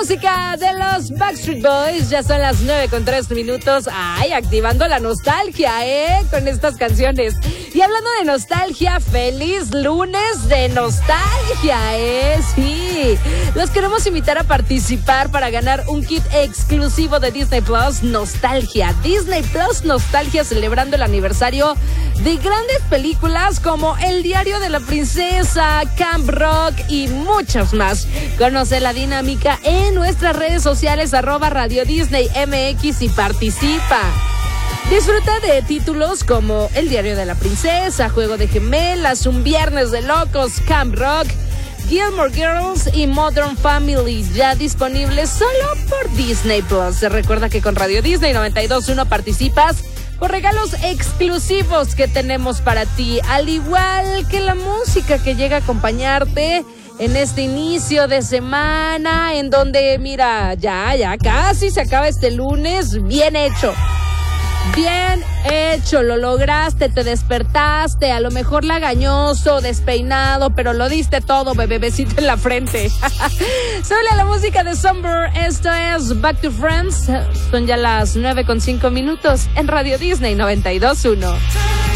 música de los Backstreet Boys. Ya son las 9:03. Ay, activando la nostalgia, con estas canciones. Y hablando de nostalgia, feliz lunes de nostalgia, sí. Los queremos invitar a participar para ganar un kit exclusivo de Disney Plus Nostalgia. Disney Plus Nostalgia, celebrando el aniversario de grandes películas como El Diario de la Princesa, Camp Rock y muchas más. Conoce la dinámica en nuestras redes sociales @Radio Disney MX y participa. Disfruta de títulos como El Diario de la Princesa, Juego de Gemelas, Un Viernes de Locos, Camp Rock, Gilmore Girls y Modern Family, ya disponibles solo por Disney Plus. Recuerda que con Radio Disney 92.1 participas por regalos exclusivos que tenemos para ti, al igual que la música que llega a acompañarte en este inicio de semana, en donde, mira, ya casi se acaba este lunes. Bien hecho, lo lograste, te despertaste, a lo mejor lagañoso, despeinado, pero lo diste todo, bebecito en la frente. Súbele a la música de Summer, esto es Back to Friends. Son ya las 9:05 en Radio Disney 92.1.